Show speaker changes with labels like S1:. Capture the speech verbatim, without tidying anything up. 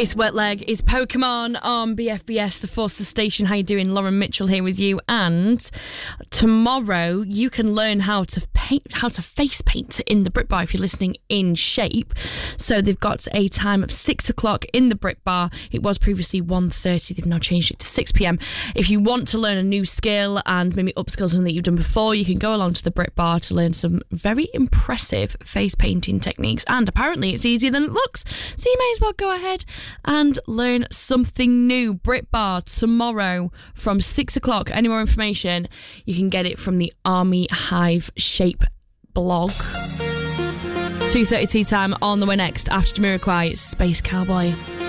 S1: It's Wet Leg, it's Pokemon on B F B S, the Forster Station. How you doing? Lauren Mitchell here with you. And tomorrow you can learn how to paint, how to face paint in the Brit Bar if you're listening in Shape. So they've got a time of six o'clock in the Brit Bar. It was previously one thirty. They've now changed it to six p.m. If you want to learn a new skill and maybe upskill something that you've done before, you can go along to the Brit Bar to learn some very impressive face painting techniques. And apparently it's easier than it looks. So you may as well go ahead and learn something new. Brit Bar tomorrow from six o'clock. Any more information, you can get it from the Army Hive Shape blog. two thirty tea time on the way next after Jamiroquai, Space Cowboy.